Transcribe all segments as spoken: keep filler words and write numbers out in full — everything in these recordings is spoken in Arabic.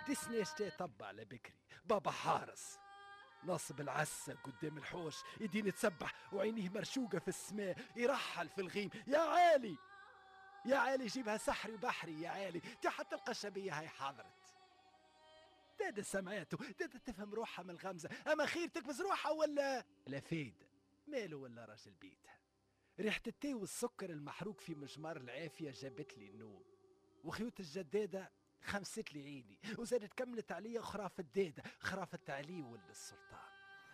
دي سنيشتي طب على بكري بابا حارس ناصب العسة قدام الحوش يدين يتسبح وعينيه مرشوقة في السماء يرحل في الغيم. يا عالي يا عالي جيبها سحري وبحري يا عالي تي حتى القشبية هاي حضرت. دادا سمعته دادا تفهم روحها من الغمزة أما خير تكبز روحها ولا لا فايدة ماله ولا راجل بيتها. ريحة التي والسكر المحروق في مجمار العافية جابت لي النوم وخيوط الجدادة خمست لي عيني وزادت كملت عليا خراف الدادة خرافت علي ولد السلطان.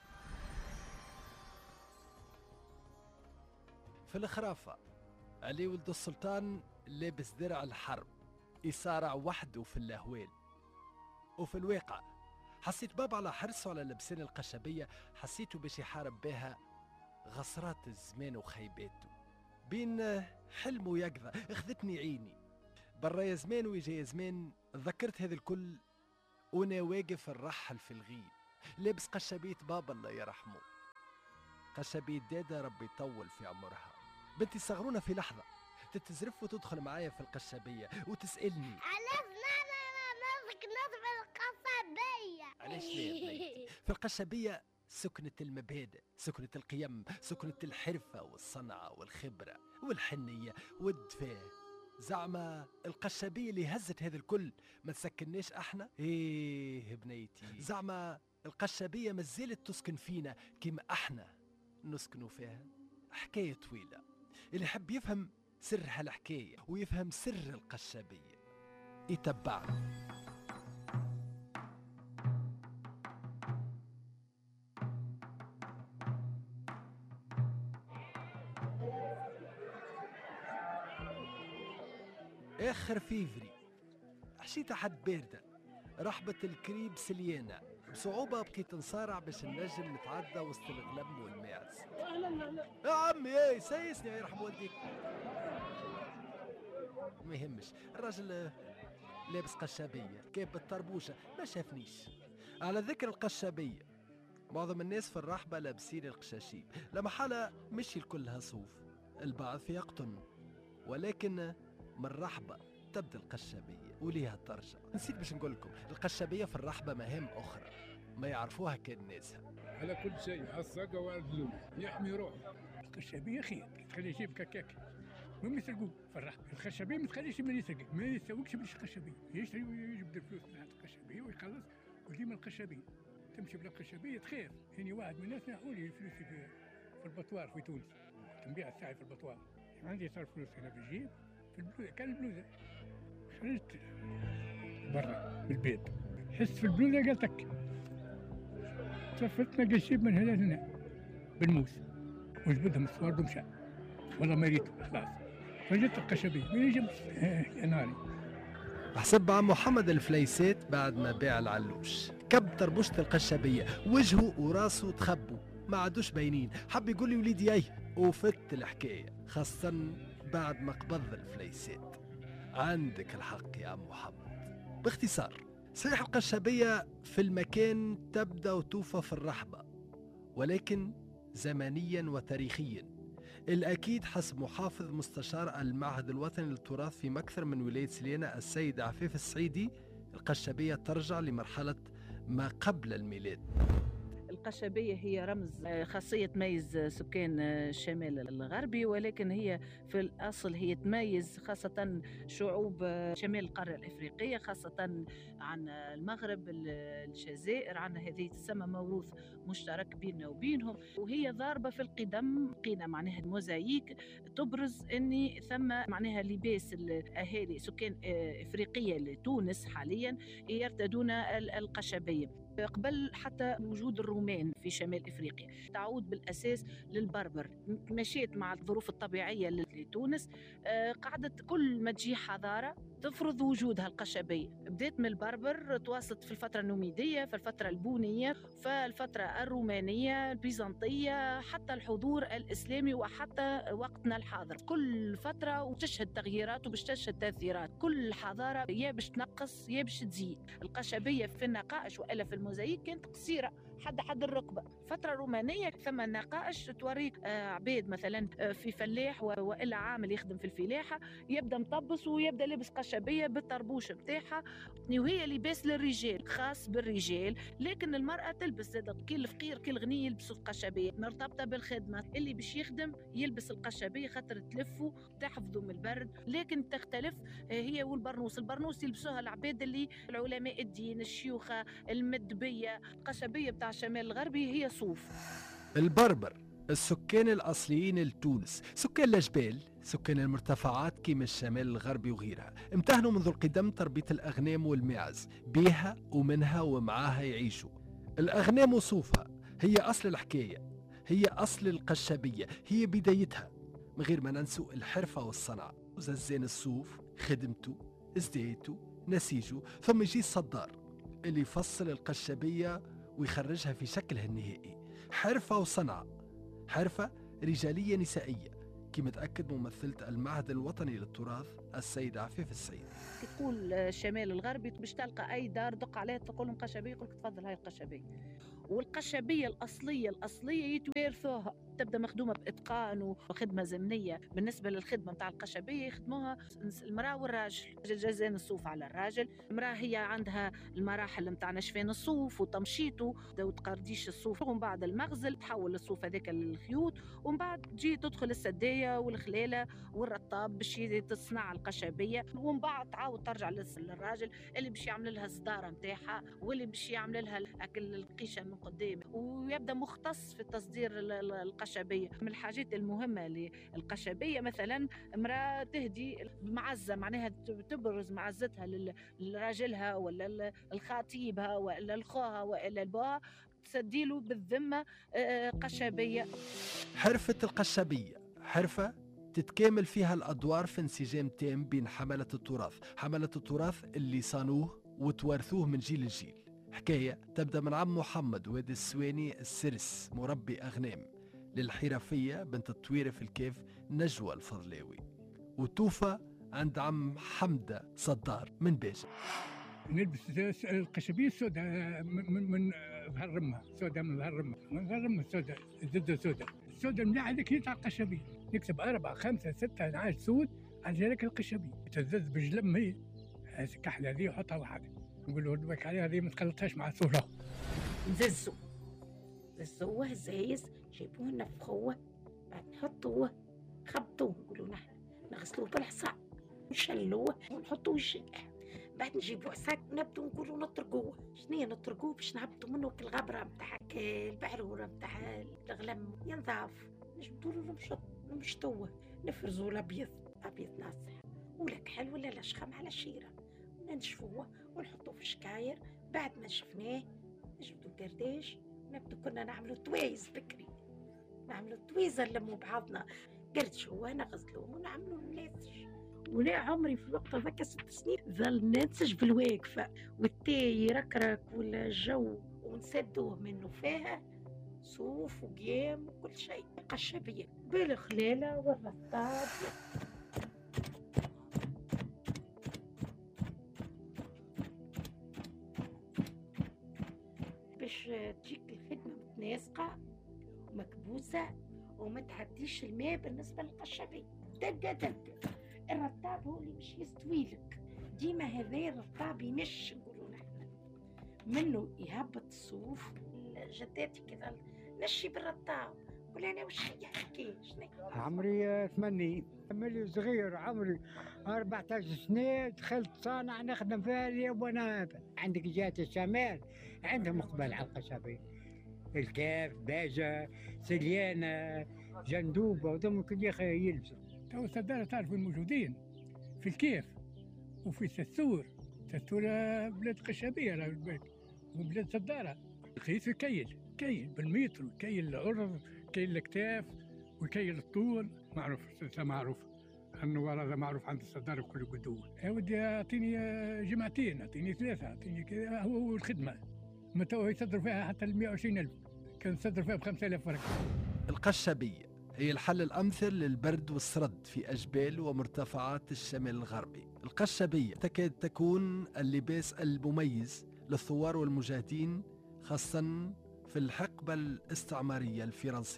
في الخرافة علي ولد السلطان لابس درع الحرب يصارع وحده في الأهوال. وفي الواقع حسيت بابا على حرصه على لبسان القشبية حسيته باش يحارب بها غصرات الزمان وخيباته. بين حلم ويقظة اخذتني عيني برا يا زمان ويجي يا زمان. تذكرت هذا الكل وانا واقف الرحل في الغيب لابس قشبية بابا الله يرحمه قشبية دادا ربي يطول في عمرها. بنتي صغرونة في لحظة تتزرف وتدخل معايا في القشبية وتسألني علاش ماما مامتك نضرب القصبية؟ علاش ليه بنيتي؟ في القشبية سكنة المبادئ سكنة القيم سكنة الحرفة والصنعة والخبرة والحنية والدفاع. زعما القشبية اللي هزت هذا الكل ما تسكناش احنا؟ ايه بنيتي زعما القشبية ما زالت تسكن فينا كما احنا نسكنوا فيها. حكاية طويلة اللي حب يفهم سر هالحكاية ويفهم سر القشبية يتبعنا. اخر فيفري عشيت حد باردة رحبة الكريب سليانة بصعوبة بقيت نصارع باش النجم نتعدى وسط الغلم والماعز. يا عمي ايه سايسني يرحم والديك. ما يهمش الراجل لابس قشابية كيف بالطربوشة ما شافنيش. على ذكر القشابية معظم الناس في الرحبة لابسين القشاشيب لما حالة مشي الكلها صوف البعض فيها قطن ولكن من الرحبة تبدأ القشابية وليها ترجع. نسيت باش نقول لكم القشابية في الرحبة مهام أخرى ما يعرفوها كان ناسها. على كل شيء على الصقة والذلول يحمي روحه. القشابية خير تخلي جيبك هكاك ما يسرقوه في الرحبة. الخشبية ما تخليش من يسرق ما يسوقش بالقشابية يشتري ويجبد الفلوس من القشابية ويخلص وديما القشابية تمشي بلا قشابية تخير. يعني واحد من الناس نحولي الفلوس في, في البطوار في تونس تنبيع الساعي في البطوار. عندي صار فلوس هنا في الجيب في البلوزة كان البلوزة خرجت برا بالبيت حس في البلوزة قالتك صفت نلقى الشيب من هنا لهنا بالموس وجبدهم الصوارد ومشى والله ما ريته خلاص فجت القشبية من يجي يا ناري. حسب عم محمد الفليسات بعد ما باع العلوش كب طربوشة القشبية وجهه وراسه تخبوا ما عادوش باينين. حب يقول لي وليدي ايه وفت الحكاية خاصة بعد ما قبض الفليسات. عندك الحق يا عم محمد. باختصار صحيح القشبية في المكان تبدأ وتوفى في الرحبة ولكن زمنيا وتاريخيا الأكيد حسب محافظ مستشار المعهد الوطني للتراث في مكثر من ولاية سليانة السيد عفيف السعيدي القشبية ترجع لمرحلة ما قبل الميلاد. القشبية هي رمز خاصية تميز سكان الشمال الغربي ولكن هي في الأصل هي تميز خاصة شعوب شمال القارة الإفريقية خاصة عن المغرب الجزائر. عنا هذه تسمى موروث مشترك بيننا وبينهم وهي ضاربة في القدم قينا معناها موزايك تبرز أني ثم معناها لباس الأهالي سكان إفريقية لتونس حاليا يرتدون القشبية قبل حتى وجود الرومان في شمال إفريقيا. تعود بالأساس للبربر مشيت مع الظروف الطبيعية لتونس قعدت كل ما تجي حضارة تفرض وجودها القشبية. بدأت من البربر تواصلت في الفترة النوميدية في الفترة البونية في الفترة الرومانية البيزنطية حتى الحضور الإسلامي وحتى وقتنا الحاضر. كل فترة وتشهد تغييرات وبش تشهد تأثيرات. كل حضارة يا باش تنقص يا باش تزيد. القشبية في النقائش وإلا في الموزايك كانت قصيرة حد حد الركبة. الفترة الرومانية ثم النقائش توريك عبيد مثلا في فلاح وإلا عامل يخدم في الفلاحة يبدأ مطبس ويبدأ لابس قشبية القشبية بالطربوش متاعها، وهي لباس للرجال خاص بالرجال، لكن المرأة تلبس زاد كي الفقير كي الغني يلبسوا القشبية، مرتبطة بالخدمة. اللي باش يخدم يلبس القشبية خاطر تلفه تحفظه من البرد، لكن تختلف هي والبرنوس. البرنوس يلبسوها العباد اللي العلماء الدين، الشيوخة، المدبية. القشبية بتاع الشمال الغربي هي صوف. البربر السكان الأصليين لتونس، سكان الجبال، سكان المرتفعات كيما الشمال الغربي وغيرها، امتهنوا منذ القدم تربية الأغنام والماعز، بيها ومنها ومعاها يعيشوا. الأغنام وصوفها هي أصل الحكاية، هي أصل القشبية، هي بدايتها، من غير ما ننسوا الحرفة والصنعة. ززان الصوف خدمته، ازديته، نسيجه، ثم يجي الصدار اللي يفصل القشبية ويخرجها في شكلها النهائي. حرفة وصنعة، حرفة رجالية نسائية، كما تأكد ممثلة المعهد الوطني للتراث السيدة عفيف السيد. تقول الشمال الغربي باش تلقى أي دار دق عليها تقول لهم قشبية، يقول لك تفضل هاي القشبية. والقشبية الأصلية الأصلية يتوارثوها، تبدأ مخدومة بإتقان وخدمة زمنية. بالنسبة للخدمة متاع القشبية يخدموها المرأة والراجل، جزان الصوف على الراجل. المرأة هي عندها المراحل متاع نشفان الصوف وتمشيطه وتقرديش الصوف، ومن بعد المغزل تحول الصوف هذاك للخيوط، ومن بعد تجي تدخل السداية والخلالة والرطاب باش تصنع القشبية، ومن بعد تعاود ترجع للراجل اللي باش يعمل لها الصدارة متاعها واللي باش يعمل لها أكل القيشة من قدام، ويبدأ مختص في تصدير القشبية. من الحاجات المهمة للقشبية مثلا امرأة تهدي معزة، معناها تبرز معزتها لراجلها ولا الخطيبها ولا الخوها ولا البوها، تسديله بالذمة قشبية. حرفة القشبية حرفة تتكامل فيها الأدوار في انسجام تام بين حملة التراث، حملة التراث اللي صانوه وتوارثوه من جيل لجيل. حكاية تبدأ من عم محمد وادي السواني السرس مربي أغنام، للحرفية بنت الطويرة في الكيف نجوى الفضلاوي، وتوفى عند عم حمدة صدار من باجة. نلبس القشبية السوداء من من ظهر رمها، سوداء من ظهر رمها، من ظهر رمها السوداء، الزبدة السوداء، السوداء المليحة هذيك هي تاع القشبية، نكتب أربعة خمسة ستة عشر سود على ذلك القشبية، تزز بجلم هي، هذه الكحلة هذه وحطها واحدة، نقول له ردك عليها هذه ما تخلطهاش مع الصورة. نززوا ززوه زايز، جيبوه نفخوه، بعد نحطوه خبطوه، نقولوا نحن نغسلوه بالحصى ونشلوه ونحطوه يشلح، بعد نجيبوا عصاك ونبدو نقولوا نطرقوه. شنيا نطرقوه؟ باش نهبطوا منه كالغبرة متاع البعرورة متاع الغلم ينضاف، نجبدوا له نمشط نمشطوه، نفرزوا الابيض ابيض ناصح ولا كحل ولا لشخم على شيرة، ننشفوه ونحطوه في الشكاير. بعد ما شفناه نجبدوا القرداش، نبدو كنا نعملوا توايز بكري، نعملوا تويزة نلموا بعضنا، قردشوه نغسلوه ونعملوا النسج. ولا عمري في الوقت هذاك ست سنين ظل ننسج بالواقفة، والتاي يركرك ولا الجو ونسدوه منه فيها صوف وقيام وكل شيء. قشبية بالخلالة والرطاب. باش تجيك الخدمة متناسقة ومكبوسة وما تعديش الماء. بالنسبة للقشبية دقة دقة، الرطاب هو اللي مش يستويلك ديما، هذا الرطاب ينش نقولوا نحن منه يهبط الصوف. جداتي كذا نشي بالرطاب، قول انا وش هي حكايه. عمري ثمانين، ملي صغير عمري أربعة عشر سنة دخلت صانع نخدم فيها اليوم. وانا هذا عندك جهة الشمال عندهم اقبال على القشبية، الكاف، باجة، سليانة، جندوبة، وذم كل يا اخي يلبسوا. تو الصدارة تعرفوا الموجودين في الكيف وفي سسور، سسور بلاد قشبية راه بالك، وبلاد صدارة. قيس يكيل كيل بالمتر، وكيل العرض، كيل الكتاف، وكيل الطول، معروف معروف النوار هذا معروف عند الصدارة بكل قدوة. يا ودي اعطيني جمعتين، اعطيني ثلاثة، اعطيني كذا، هو الخدمة ما تو يصدر فيها حتى ال مئة وعشرين ألف، كان يصدر فيها ب خمسة آلاف فرق. القشبية هي الحل الأمثل للبرد والسرد في أجبال ومرتفعات الشمال الغربي. القشبية تكاد تكون اللباس المميز للثوار والمجاهدين، خاصة في الحقبة الاستعمارية الفرنسية.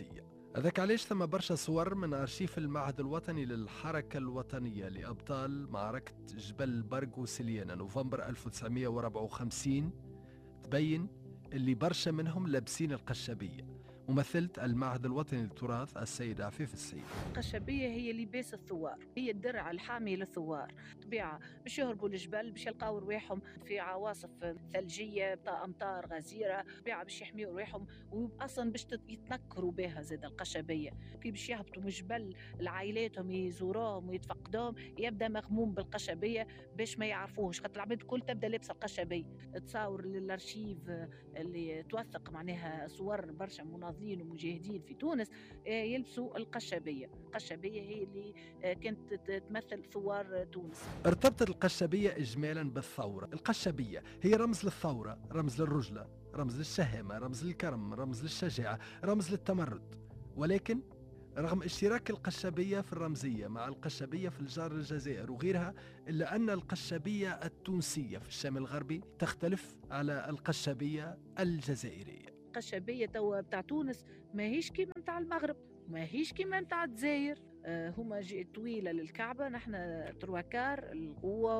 هذاك علاش ثم برشا صور من أرشيف المعهد الوطني للحركة الوطنية لأبطال معركة جبل برق وسليانة نوفمبر ألف وتسعمائة وأربعة وخمسين تبين اللي برشا منهم لابسين القشابية. ممثلة المعهد الوطني للتراث السيدة عفيف السيد. القشابية هي لباس الثوار، هي الدرع الحامي للثوار. طبيعة باش يهربوا الجبل، باش يلقاو رواحهم في عواصف ثلجية بتاع أمطار غزيرة، طبيعة باش يحميوا رواحهم، وأصلا باش يتنكروا بها زاد القشابية. كي باش يهبطوا من الجبل لعائلاتهم يزوروهم ويتفقدوهم، يبدا مغموم بالقشابية باش ما يعرفوهش، خاطر العباد الكل تبدا لابسة القشابية. تصور للأرشيف اللي توثق معناها صور برشا مناضلين ومجاهدين في تونس يلبسوا القشابية. القشابية هي اللي كانت تمثل ثوار تونس. ارتبطت القشابية إجمالا بالثورة. القشابية هي رمز للثورة، رمز للرجلة، رمز للشهامة، رمز للكرم، رمز للشجاعة، رمز للتمرد. ولكن رغم اشتراك القشابية في الرمزية مع القشابية في الجار الجزائر وغيرها، إلا أن القشابية التونسية في الشمال الغربي تختلف على القشابية الجزائرية. القشابية توا بتاع تونس ماهيش كيما بتاع المغرب، ماهيش كيما بتاع الجزائر. آه هما جاي طويلة للكعبة، نحن ترواكار القوة،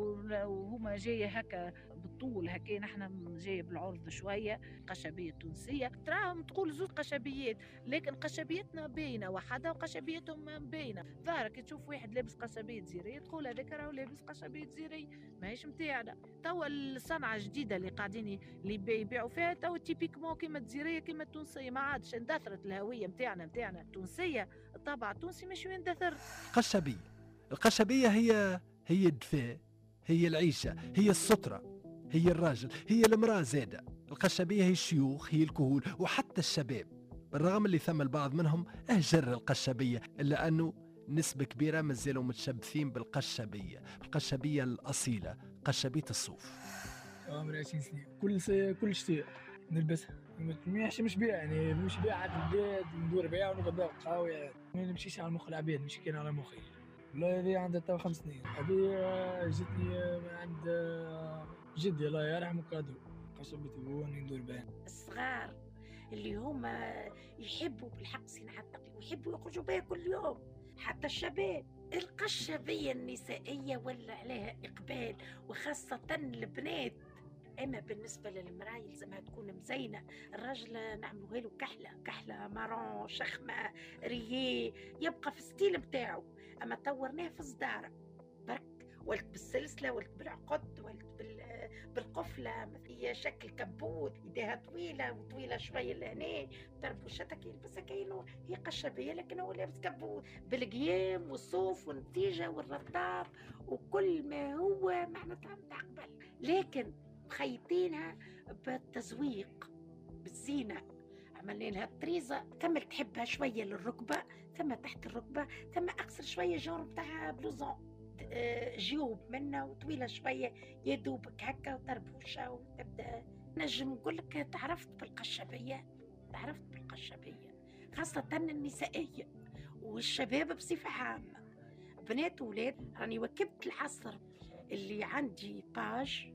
وهما جاية هكا بالطول هكا، نحن جاية بالعرض شوية. قشابية تونسية تراهم تقول زوج قشابيات، لكن قشابيتنا باينة وحدة وقشابيتهم باينة. ظاهرك تشوف واحد لابس قشابية جزيرية تقول هذاك راهو لابس قشابية جزيرية، ماهيش متاعنا. توا الصنعة الجديدة اللي قاعدين اللي يبيعوا فيها توا تيبيكمون كيما الجزيرية كيما التونسية، ما عادش اندثرت الهوية متاعنا متاعنا التونسية. الطابع التونسي مش يندثر. القشابية القشابية هي هي الدفاء، هي العيشة، هي السترة، هي الراجل، هي المرأة زادة. القشابية هي الشيوخ، هي الكهول، وحتى الشباب، بالرغم اللي ثم البعض منهم اهجر القشابية، إلا أنه نسبة كبيرة مازالوا متشبثين بالقشابية، القشابية الأصيلة، قشابية الصوف. عمري عشرين سنة، كل سي... كل شتاء نلبسها، ما مش بيع يعني، مش بيع على البلاد، ندور بيع ونغدا قهوة يعني. ما نمشيش على مخ العباد، نمشي كان على مخي. والله هذه عندها تو خمس سنين، هذه جتني من عند جدي الله يرحمه كادو، قشبت وني ندور بها. الصغار اللي هما يحبوا بالحق سنعتق ويحبوا يخرجوا بها كل يوم، حتى الشباب. القشابية النسائية ولا عليها إقبال، وخاصة البنات. اما بالنسبه للمراه يلزمها تكون مزينه، الراجل نعملوها له كحله كحله مارون شخمه رييه، يبقى في الستيل بتاعه. اما طورناه في الصداره برك، ولت بالسلسله، ولت بالعقد، ولت بالقفله، هي شكل كبوت، يديها طويله وطويله شويه لهنا، طربوشتها كي يلبسها كأنه هي قشابيه لكن هو لابس كبوت، بالقيام والصوف والنتيجه والرطاب وكل ما هو معناتها متاع قبل، لكن مخيطينها بالتزويق بالزينة. عملنا لها طريزة ثم تحبها شوية للركبة، ثم تحت الركبة، ثم أقصر شوية جور بتاعها بلوزون جيوب منها وطويلة شوية يدوبك هكا وطربوشة، وتبدأ نجم نقول لك تعرفت بالقشابية، تعرفت بالقشابية خاصة النسائية والشباب بصفة عامة، بنات وولاد. راني وكبت العصر اللي عندي باج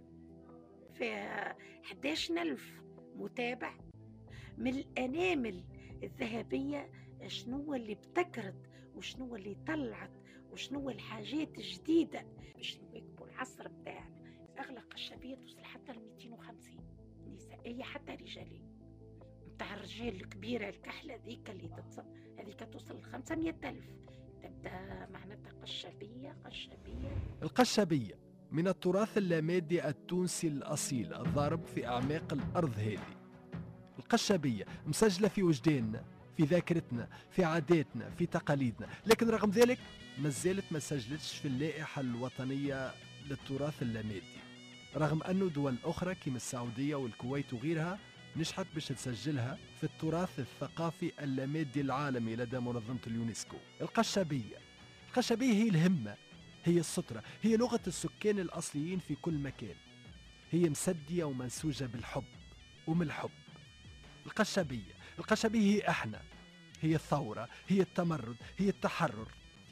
فيها إحدى عشر ألف متابع من الأنامل الذهبية، شنو اللي ابتكرت وشنو اللي طلعت وشنو الحاجات الجديدة باش نواكبوا العصر بتاعنا. أغلى قشابية توصل حتى ل مئتين وخمسين نسائية حتى رجالية. متاع الرجال الكبيرة الكحلة ذيك اللي تتصل هذيك توصل ل خمسمائة ألف، تبدأ معناتها قشابية قشابية. القشابية من التراث اللامادي التونسي الأصيل الضارب في أعماق الأرض هذه. القشابية مسجلة في وجداننا، في ذاكرتنا، في عاداتنا، في تقاليدنا، لكن رغم ذلك ما زالت ما سجلتش في اللائحة الوطنية للتراث اللامادي، رغم أنه دول أخرى كما السعودية والكويت وغيرها نجحت باش تسجلها في التراث الثقافي اللامادي العالمي لدى منظمة اليونسكو. القشابية القشابية هي الهمة، هي السترة، هي لغة السكان الأصليين في كل مكان، هي مسدية ومنسوجة بالحب ومن الحب. القشابية القشابية هي احنا، هي الثورة، هي التمرد، هي التحرر.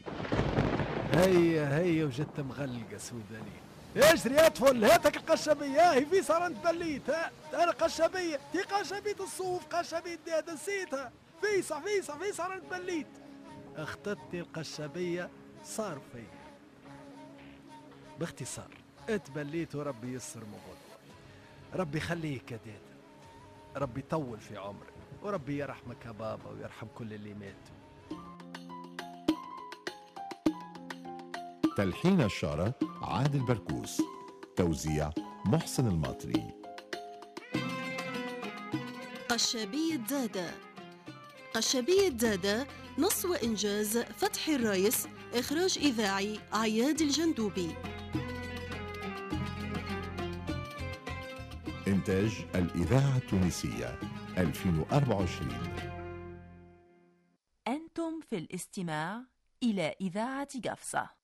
هيا هيا وجدت مغلقة سودانية. اجري يا طفل هاتك القشابية، هي في صار انت بليت. ها انا قشابية، هي قشابية الصوف، قشابية ديادة نسيتها. فيصع فيصع فيصع انا تبليت. اختتني القشابية صار فيا. باختصار اتبليت وربي يسر موضوعي. ربي يخليك يا دادا، ربي يطول في عمرك، وربي يرحمك يا بابا ويرحم كل اللي ماتوا. تلحين الشارة عادل بركوس، توزيع محسن الماطري. قشابية زادة. قشابية زادة نص وإنجاز فتحي الرايس، إخراج إذاعي عياد الجندوبي. إنتاج الإذاعة التونسية ألفين وأربعة وعشرين. أنتم في الاستماع إلى إذاعة قفصة.